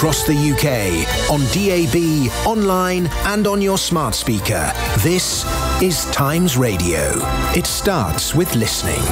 across the UK, on DAB, online and on your smart speaker. This is Times Radio. It starts with listening.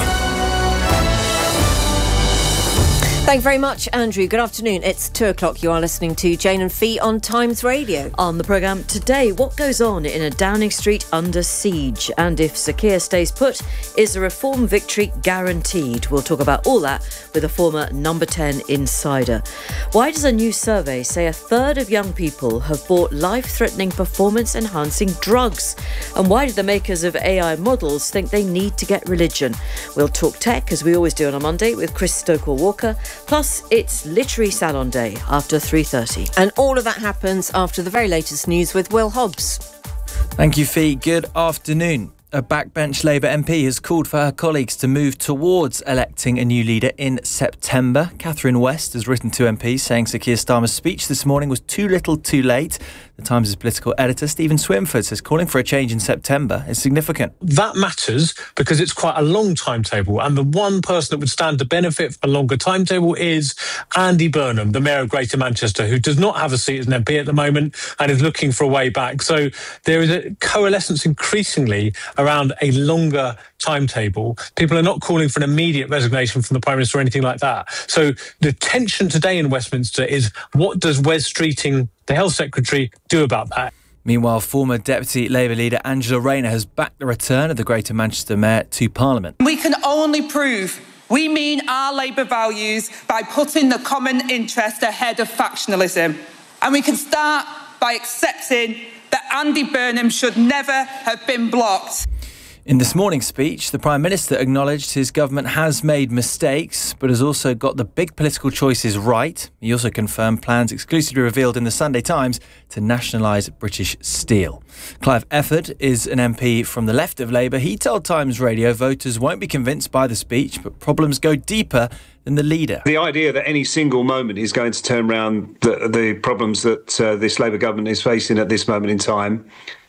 Thank you very much, Andrew. Good afternoon. It's 2 o'clock. You are listening to Jane and Fee on Times Radio. On the programme today, what goes on in a Downing Street under siege? And if Sir Keir stays put, is a Reform victory guaranteed? We'll talk about all that with a former Number 10 insider. Why does a new survey say a third of young people have bought life-threatening performance-enhancing drugs? And why do the makers of AI models think they need to get religion? We'll talk tech, as we always do on a Monday, with Chris Stokell-Walker. Plus, it's Literary Salon Day after 3:30. And all of that happens after the very latest news with Will Hobbs. Thank you, Fee. Good afternoon. A backbench Labour MP has called for her colleagues to move towards electing a new leader in September. Catherine West has written to MPs saying Sir Keir Starmer's speech this morning was too little too late. The Times' political editor Stephen Swinford says calling for a change in September is significant. That matters because it's quite a long timetable, and the one person that would stand to benefit from a longer timetable is Andy Burnham, the Mayor of Greater Manchester, who does not have a seat as an MP at the moment and is looking for a way back. So there is a coalescence increasingly around a longer timetable. People are not calling for an immediate resignation from the Prime Minister or anything like that. So the tension today in Westminster is, what does Wes Streeting, the Health Secretary, do about that? Meanwhile, former Deputy Labour leader Angela Rayner has backed the return of the Greater Manchester Mayor to Parliament. We can only prove we mean our Labour values by putting the common interest ahead of factionalism. And we can start by accepting that Andy Burnham should never have been blocked. In this morning's speech, the Prime Minister acknowledged his government has made mistakes, but has also got the big political choices right. He also confirmed plans exclusively revealed in the Sunday Times to nationalise British Steel. Clive Efford is an MP from the left of Labour. He told Times Radio voters won't be convinced by the speech, but problems go deeper than the leader. The idea that any single moment is going to turn around the problems that this Labour government is facing at this moment in time,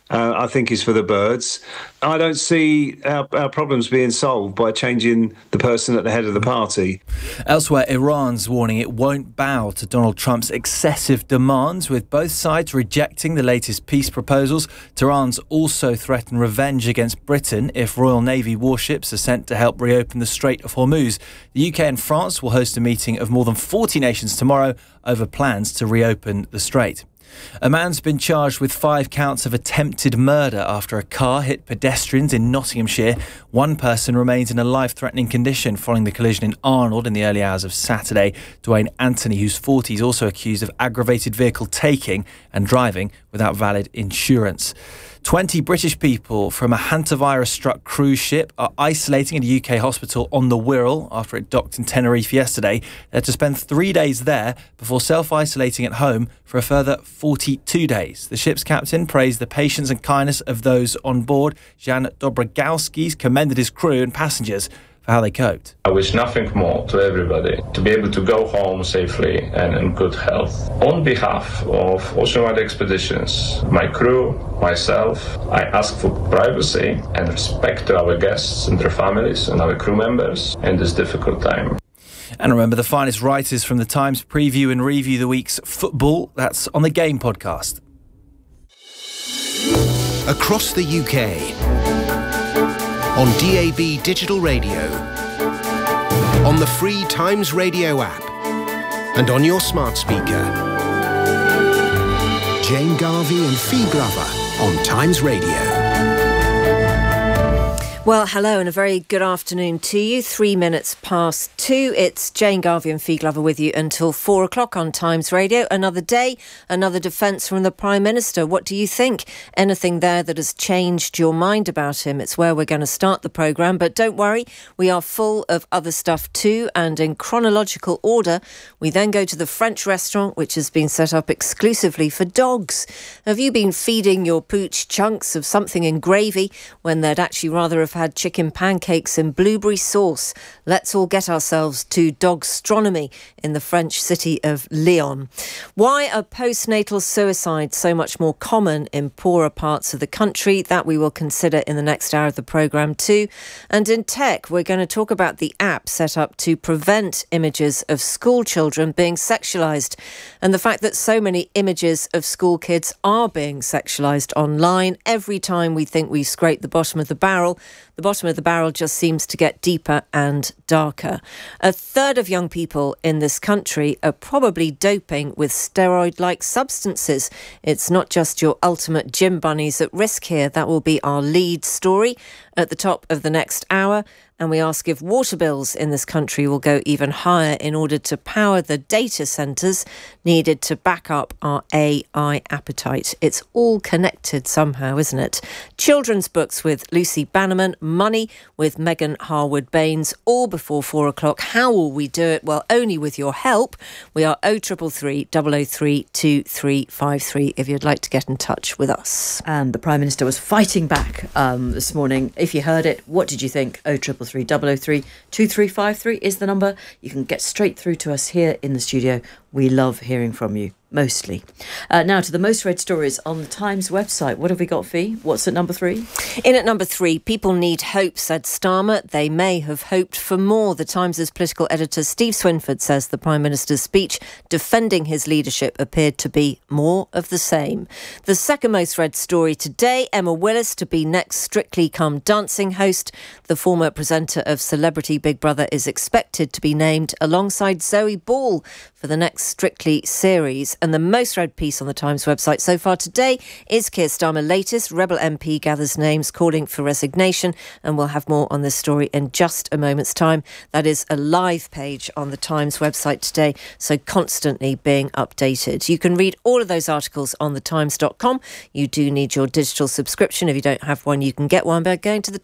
I think is for the birds. I don't see our problems being solved by changing the person at the head of the party. Elsewhere, Iran's warning it won't bow to Donald Trump's excessive demands, with both sides rejecting the latest peace proposals. Tehran's also threatened revenge against Britain if Royal Navy warships are sent to help reopen the Strait of Hormuz. The UK and France will host a meeting of more than 40 nations tomorrow over plans to reopen the strait. A man's been charged with 5 counts of attempted murder after a car hit pedestrians in Nottinghamshire. One person remains in a life-threatening condition following the collision in Arnold in the early hours of Saturday. Dwayne Anthony, who's 40, is also accused of aggravated vehicle taking and driving without valid insurance. 20 British people from a hantavirus-struck cruise ship are isolating in a UK hospital on the Wirral after it docked in Tenerife yesterday. They had to spend 3 days there before self-isolating at home for a further 42 days. The ship's captain praised the patience and kindness of those on board. Jan Dobrogowski commended his crew and passengers for how they coped. I wish nothing more to everybody to be able to go home safely and in good health. On behalf of Ocean-wide Expeditions, my crew, myself, I ask for privacy and respect to our guests and their families and our crew members in this difficult time. And remember, the finest writers from the Times preview and review the week's football. That's on the Game podcast. Across the UK, on DAB Digital Radio, on the free Times Radio app, and on your smart speaker. Jane Garvey and Fee Glover on Times Radio. Well, hello and a very good afternoon to you. 3 minutes past 2. It's Jane Garvey and Fee Glover with you until 4 o'clock on Times Radio. Another day, another defence from the Prime Minister. What do you think? Anything there that has changed your mind about him? It's where we're going to start the programme. But don't worry, we are full of other stuff too. And in chronological order, we then go to the French restaurant, which has been set up exclusively for dogs. Have you been feeding your pooch chunks of something in gravy when they'd actually rather have had chicken pancakes and blueberry sauce. Let's all get ourselves to dogstronomy in the French city of Lyon. Why are postnatal suicides so much more common in poorer parts of the country? That we will consider in the next hour of the programme too. And in tech, we're going to talk about the app set up to prevent images of school children being sexualised, and the fact that so many images of school kids are being sexualised online. Every time we think we scrape the bottom of the barrel just seems to get deeper and darker. A third of young people in this country are probably doping with steroid-like substances. It's not just your ultimate gym bunnies at risk here. That will be our lead story at the top of the next hour. And we ask if water bills in this country will go even higher in order to power the data centres needed to back up our AI appetite. It's all connected somehow, isn't it? Children's books with Lucy Bannerman, Money with Megan Harwood-Baines, all before 4 o'clock. How will we do it? Well, only with your help. We are 0333 003 2353 if you'd like to get in touch with us. And the Prime Minister was fighting back this morning. If you heard it, what did you think? 0333 003 2353 is the number. You can get straight through to us here in the studio. We love hearing from you, mostly. Now to the most read stories on the Times website. What have we got, Fee? What's at number 3? In at number 3, people need hope, said Starmer. They may have hoped for more. The Times' political editor Steve Swinford says the Prime Minister's speech defending his leadership appeared to be more of the same. The second most read story today, Emma Willis to be next Strictly Come Dancing host. The former presenter of Celebrity Big Brother is expected to be named alongside Zoe Ball for the next Strictly series. And the most read piece on the Times website so far today is Keir Starmer latest. Rebel MP gathers names calling for resignation, and we'll have more on this story in just a moment's time. That is a live page on the Times website today, so constantly being updated. You can read all of those articles on thetimes.com. You do need your digital subscription. If you don't have one, you can get one by going to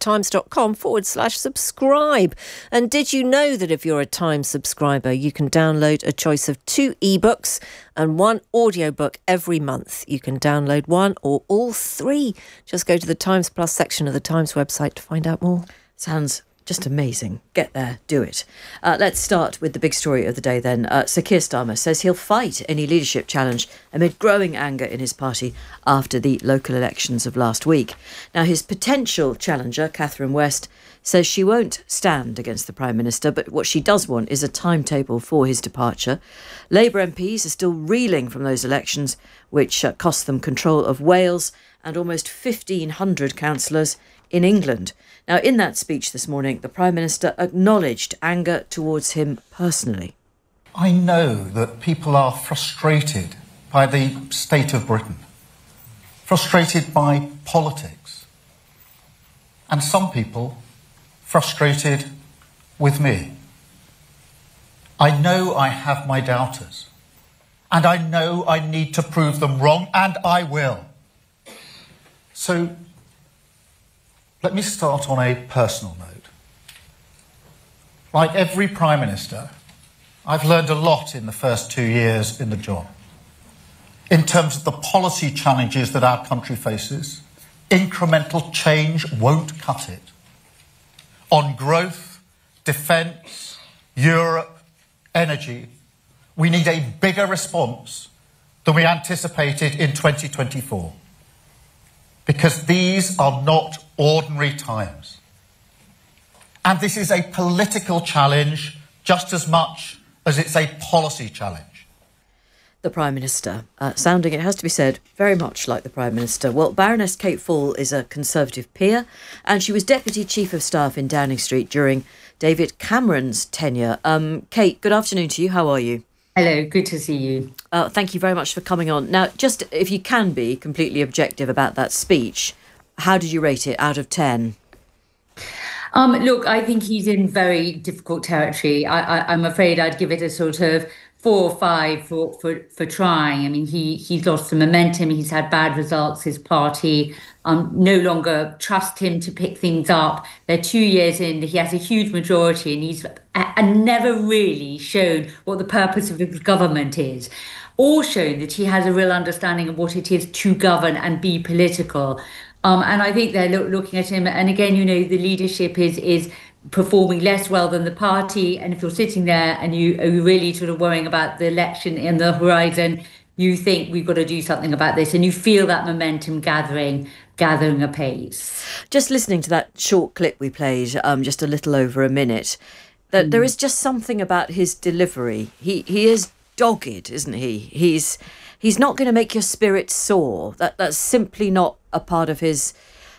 thetimes.com/subscribe. And did you know that if you're a Times subscriber, you can download a choice of 2 ebooks and 1 audiobook every month? You can download one or all 3. Just go to the Times Plus section of the Times website to find out more. Sounds just amazing. Get there, do it. Let's start with the big story of the day then. Sir Keir Starmer says he'll fight any leadership challenge amid growing anger in his party after the local elections of last week. Now, his potential challenger, Catherine West, says she won't stand against the Prime Minister, but what she does want is a timetable for his departure. Labour MPs are still reeling from those elections, which cost them control of Wales and almost 1,500 councillors in England. Now, in that speech this morning, the Prime Minister acknowledged anger towards him personally. I know that people are frustrated by the state of Britain, frustrated by politics, and some people frustrated with me. I know I have my doubters, and I know I need to prove them wrong, and I will. So let me start on a personal note. Like every Prime Minister, I've learned a lot in the first 2 years in the job. In terms of the policy challenges that our country faces, incremental change won't cut it. On growth, defence, Europe, energy, we need a bigger response than we anticipated in 2024. Because these are not ordinary times. And this is a political challenge just as much as it's a policy challenge. The Prime Minister, sounding, it has to be said, very much like the Prime Minister. Well, Baroness Kate Fall is a Conservative peer, and she was Deputy Chief of Staff in Downing Street during David Cameron's tenure. Kate, good afternoon to you. How are you? Hello, good to see you. Thank you very much for coming on. Now, just if you can be completely objective about that speech, how did you rate it out of 10? Look, I think he's in very difficult territory. I'm afraid I'd give it a sort of 4 or 5 for trying. I mean, he's lost some momentum. He's had bad results. His party no longer trust him to pick things up. They're 2 years in. He has a huge majority, and he's never really shown what the purpose of his government is, or shown that he has a real understanding of what it is to govern and be political. And I think they're looking at him. And again, the leadership is performing less well than the party. And if you're sitting there and you are really sort of worrying about the election in the horizon, you think we've got to do something about this, and you feel that momentum gathering apace. Just listening to that short clip we played, just a little over a minute, that there is just something about his delivery. He is dogged, isn't he? He's not going to make your spirit soar. That's simply not a part of his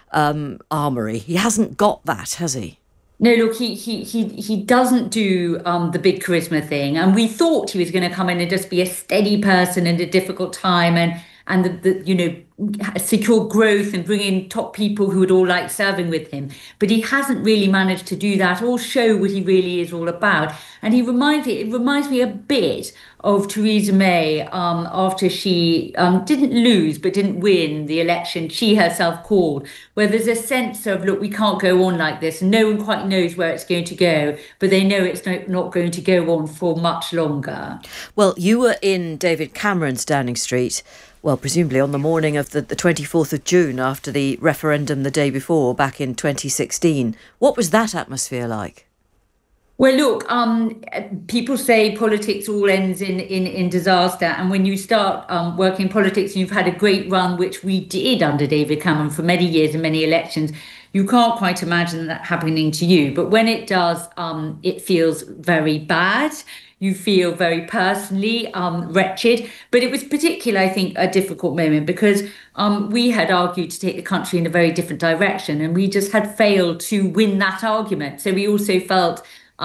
armoury. He hasn't got that, has he? No, look, he doesn't do the big charisma thing, and we thought he was going to come in and just be a steady person in a difficult time, and the secure growth and bring in top people who would all like serving with him. But he hasn't really managed to do that or show what he really is all about. And it reminds me a bit of Theresa May after she didn't lose but didn't win the election she herself called, where there's a sense of, look, we can't go on like this. No one quite knows where it's going to go, but they know it's not going to go on for much longer. Well, you were in David Cameron's Downing Street, well, presumably on the morning of the 24th of June after the referendum the day before, back in 2016. What was that atmosphere like? Well, look, people say politics all ends in disaster. And when you start working in politics and you've had a great run, which we did under David Cameron for many years and many elections, you can't quite imagine that happening to you. But when it does, it feels very bad. You feel very personally wretched. But it was particularly, I think, a difficult moment because we had argued to take the country in a very different direction, and we just had failed to win that argument. So we also felt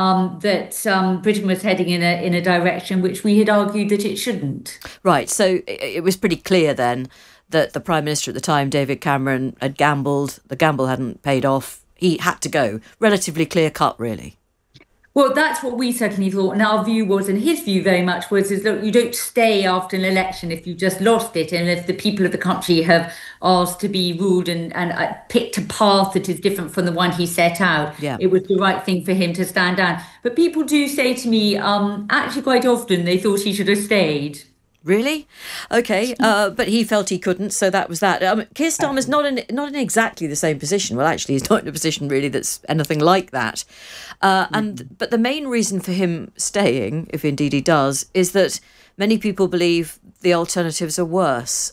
that Britain was heading in a direction which we had argued that it shouldn't. Right. So it was pretty clear then that the Prime Minister at the time, David Cameron, had gambled. The gamble hadn't paid off. He had to go. Relatively clear cut, really. Well, that's what we certainly thought. And our view was, and his view very much was, is look, you don't stay after an election if you just lost it. And if the people of the country have asked to be ruled and picked a path that is different from the one he set out, it was the right thing for him to stand down. But people do say to me, actually quite often, they thought he should have stayed. Really? Okay, but he felt he couldn't, so that was that. Keir Starmer's not in exactly the same position. Well, actually, he's not in a position really that's anything like that. But the main reason for him staying, if indeed he does, is that many people believe the alternatives are worse.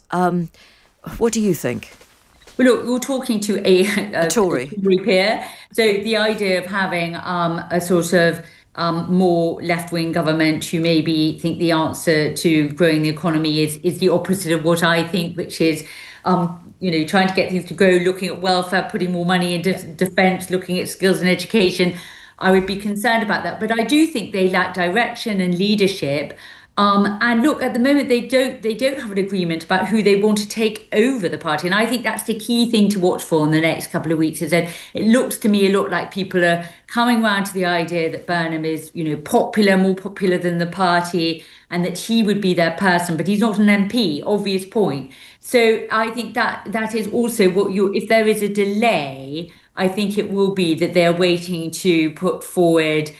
What do you think? Well, look, you're talking to a Tory peer. So the idea of having a sort of more left-wing government who maybe think the answer to growing the economy is the opposite of what I think, which is, trying to get things to grow, looking at welfare, putting more money into defence, looking at skills and education. I would be concerned about that. But I do think they lack direction and leadership. And look, at the moment, they don't have an agreement about who they want to take over the party. And I think that's the key thing to watch for in the next couple of weeks, is that it looks to me a lot like people are coming around to the idea that Burnham is, popular, more popular than the party, and that he would be their person. But he's not an MP, obvious point. So I think that is also if there is a delay, I think it will be that they're waiting to put forward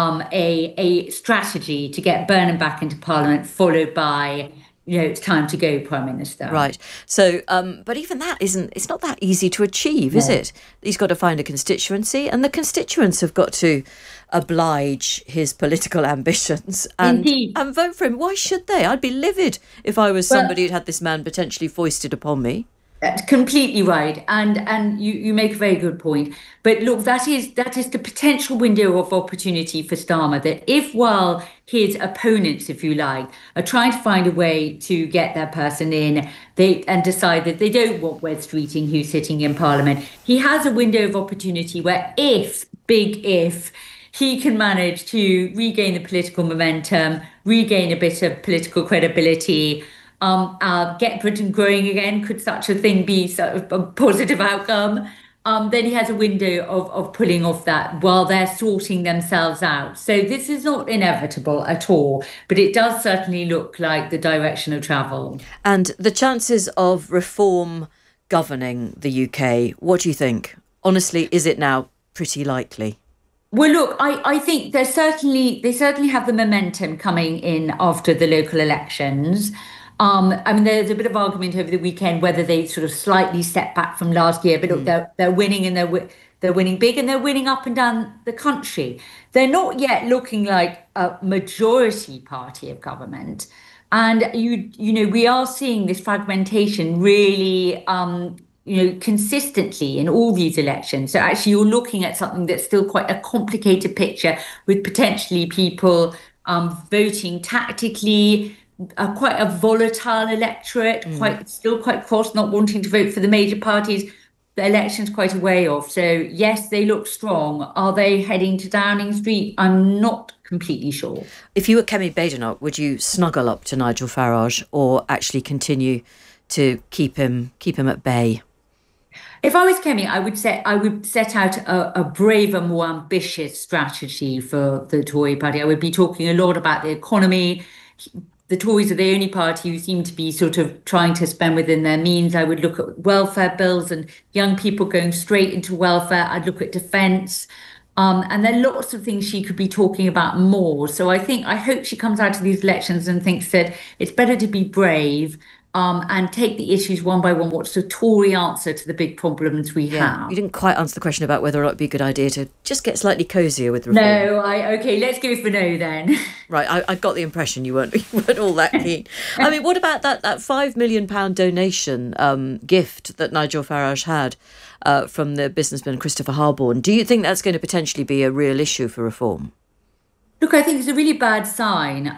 a strategy to get Burnham back into Parliament, followed by, it's time to go, Prime Minister. Right. So, but even that it's not that easy to achieve, is it? He's got to find a constituency, and the constituents have got to oblige his political ambitions and vote for him. Why should they? I'd be livid if I was somebody who'd had this man potentially foisted upon me. That's completely right, and you make a very good point. But look, that is the potential window of opportunity for Starmer. That if, while his opponents, if you like, are trying to find a way to get their person in, and decide that they don't want Wes Streeting, who's sitting in Parliament, he has a window of opportunity where, if he can manage to regain the political momentum, regain a bit of political credibility, get Britain growing again, could such a thing be sort of a positive outcome, then he has a window of pulling off that while they're sorting themselves out. So this is not inevitable at all, but it does certainly look like the direction of travel. And the chances of reform governing the UK, what do you think? Honestly, is it now pretty likely? Well, look, I think they certainly have the momentum coming in after the local elections. I mean, there's a bit of argument over the weekend whether they sort of slightly stepped back from last year, but look, they're winning, and they're winning big, and they're winning up and down the country. They're not yet looking like a majority party of government. And, we are seeing this fragmentation really, consistently in all these elections. So actually you're looking at something that's still quite a complicated picture, with potentially people voting tactically, quite a volatile electorate, still quite cross, not wanting to vote for the major parties. The election's quite a way off. So yes, they look strong. Are they heading to Downing Street? I'm not completely sure. If you were Kemi Badenoch, would you snuggle up to Nigel Farage, or actually continue to keep him at bay? If I was Kemi, I would set out a braver, more ambitious strategy for the Tory party. I would be talking a lot about the economy. The Tories are the only party who seem to be sort of trying to spend within their means. I would look at welfare bills and young people going straight into welfare. I'd look at defence. And there are lots of things she could be talking about more. So I hope she comes out of these elections and thinks that it's better to be brave and take the issues one by one. What's the Tory answer to the big problems we have? You didn't quite answer the question about whether or not it'd be a good idea to just get slightly cosier with reform. No, okay, let's go for no then. Right, I got the impression you weren't all that keen. I mean, what about that £5 million donation gift that Nigel Farage had from the businessman Christopher Harborne? Do you think that's going to potentially be a real issue for reform? Look, I think it's a really bad sign.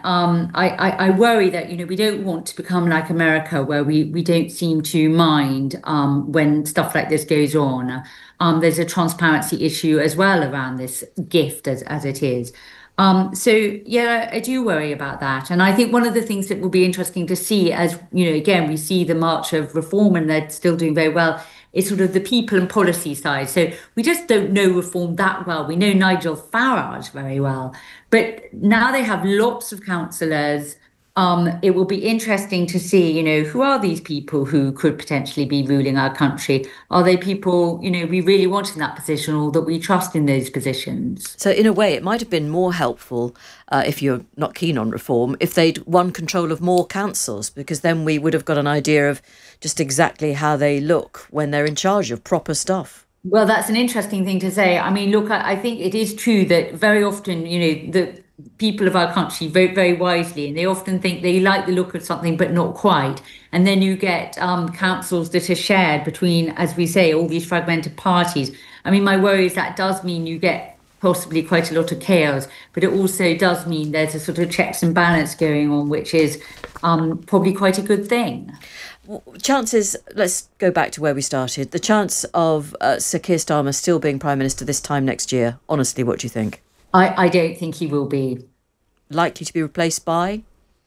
I worry that, we don't want to become like America, where we don't seem to mind when stuff like this goes on. There's a transparency issue as well around this gift as it is. So, yeah, I do worry about that. And I think one of the things that will be interesting to see as, again, we see the march of reform and they're still doing very well, is sort of the people and policy side. So we just don't know reform that well. We know Nigel Farage very well. But now they have lots of councillors. It will be interesting to see, who are these people who could potentially be ruling our country? Are they people, we really want in that position, or that we trust in those positions? So in a way, it might have been more helpful, if you're not keen on reform, if they'd won control of more councils, because then we would have got an idea of just exactly how they look when they're in charge of proper stuff. Well, that's an interesting thing to say. I mean, look, I think it is true that very often, the people of our country vote very wisely, and they often think they like the look of something, but not quite. And then you get councils that are shared between, as we say, all these fragmented parties. I mean, my worry is that does mean you get possibly quite a lot of chaos, but it also does mean there's a sort of checks and balance going on, which is probably quite a good thing. Chances, let's go back to where we started, the chance of Sir Keir Starmer still being Prime Minister this time next year, honestly, what do you think? I don't think he will be. Likely to be replaced by?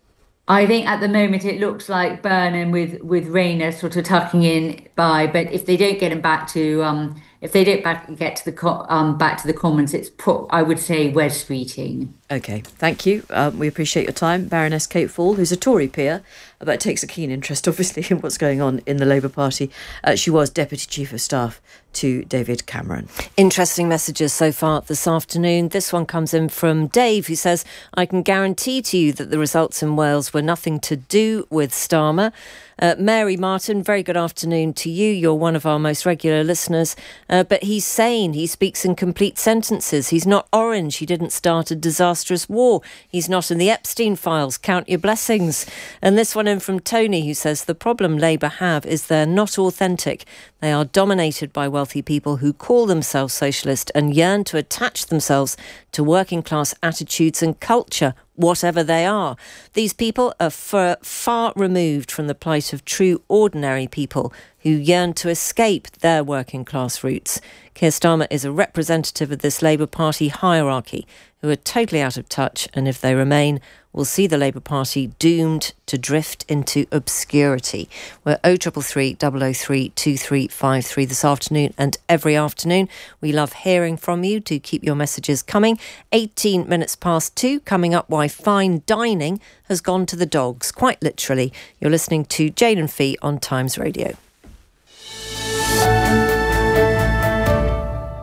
I think at the moment it looks like Burnham with Rayner sort of tucking in by, but if they don't get him back to get to the Commons, it's I would say Wes Streeting. Okay, thank you. We appreciate your time. Baroness Kate Fall, who's a Tory peer, but takes a keen interest, obviously, in what's going on in the Labour Party. She was Deputy Chief of Staff to David Cameron. Interesting messages so far this afternoon. This one comes in from Dave, who says, I can guarantee to you that the results in Wales were nothing to do with Starmer. Mary Martin, very good afternoon to you. You're one of our most regular listeners. But he's sane. He speaks in complete sentences. He's not orange. He didn't start a disastrous war. He's not in the Epstein files. Count your blessings. And this one in from Tony, who says, the problem Labour have is they're not authentic. They are dominated by wealthy people who call themselves socialist and yearn to attach themselves to working class attitudes and culture, whatever they are. These people are far removed from the plight of true ordinary people who yearn to escape their working class roots. Keir Starmer is a representative of this Labour Party hierarchy who are totally out of touch, and if they remain, will see the Labour Party doomed to drift into obscurity. We're 0333 003 2353 this afternoon and every afternoon. We love hearing from you. Do keep your messages coming. 18 minutes past 2, coming up, why fine dining has gone to the dogs. Quite literally. You're listening to Jane and Fee on Times Radio.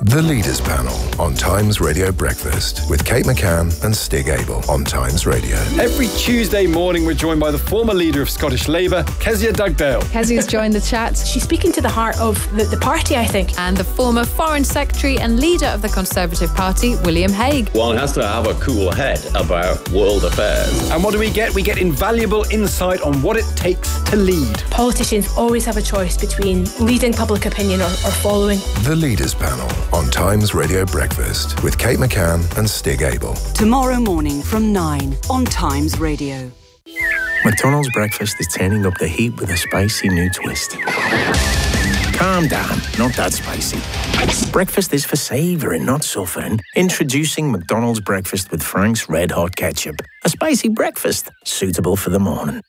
The Leaders Panel on Times Radio Breakfast with Kate McCann and Stig Abel on Times Radio. Every Tuesday morning we're joined by the former leader of Scottish Labour, Kezia Dugdale. Kezia's joined the chat. She's speaking to the heart of the party, I think. And the former Foreign Secretary and leader of the Conservative Party, William Hague. One has to have a cool head about world affairs. And what do we get? We get invaluable insight on what it takes to lead. Politicians always have a choice between leading public opinion or following. The Leaders Panel on Times Radio Breakfast with Kate McCann and Stig Abel. Tomorrow morning from 9 on Times Radio. McDonald's breakfast is turning up the heat with a spicy new twist. Calm down, not that spicy. Breakfast is for savouring, not suffering. Introducing McDonald's breakfast with Frank's Red Hot Ketchup. A spicy breakfast, suitable for the morning.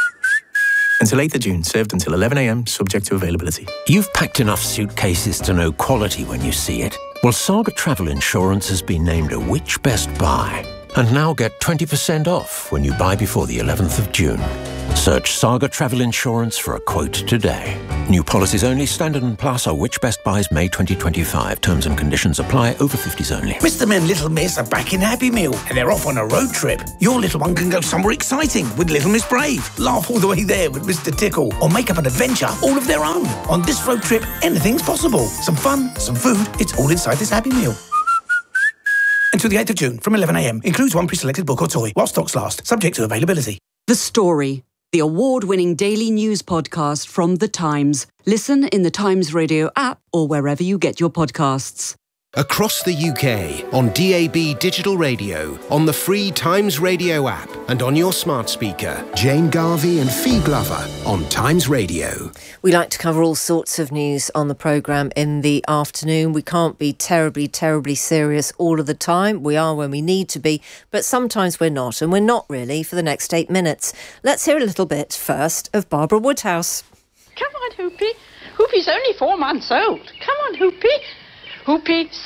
Until 8th of June, served until 11 a.m, subject to availability. You've packed enough suitcases to know quality when you see it. Well, Saga Travel Insurance has been named a Which Best Buy. And now get 20% off when you buy before the 11th of June. Search Saga Travel Insurance for a quote today. New policies only. Standard and Plus are Which Best Buys May 2025. Terms and conditions apply. Over 50s only. Mr. and Little Miss are back in Happy Meal and they're off on a road trip. Your little one can go somewhere exciting with Little Miss Brave. Laugh all the way there with Mr. Tickle or make up an adventure all of their own. On this road trip, anything's possible. Some fun, some food. It's all inside this Happy Meal. Until the 8th of June from 11 a.m. Includes one pre-selected book or toy while stocks last. Subject to availability. The Story, the award-winning daily news podcast from The Times. Listen in the Times Radio app or wherever you get your podcasts. Across the UK, on DAB Digital Radio, on the free Times Radio app, and on your smart speaker. Jane Garvey and Fee Glover on Times Radio. We like to cover all sorts of news on the programme in the afternoon. We can't be terribly, terribly serious all of the time. We are when we need to be, but sometimes we're not, and we're not really for the next 8 minutes. Let's hear a little bit first of Barbara Woodhouse. Come on, Hoopy. Hoopy's only 4 months old. Come on, Hoopy. Hoopy,